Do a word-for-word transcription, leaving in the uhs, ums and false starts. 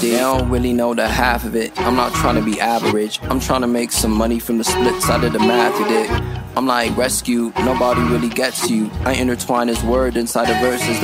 They don't really know the half of it. I'm not trying to be average. I'm trying to make some money from the split side of the math, you dig? I'm like rescue, nobody really gets you. I intertwine his word inside the verses